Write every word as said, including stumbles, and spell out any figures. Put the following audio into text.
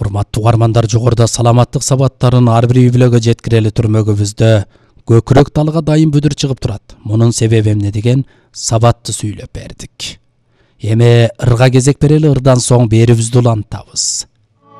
Урматтуу угармандар, жогоруда саламаттык сабаттарын ар бир үй-бүлөгө жеткирели түрмөгүбүздө көкүрөк талга дайым бүдүр чыгып турат. Мунун себеби эмне деген сабатты сүйлөп бердик. Эми ырга кезек берели, ырдан соң берибизди улантабыз.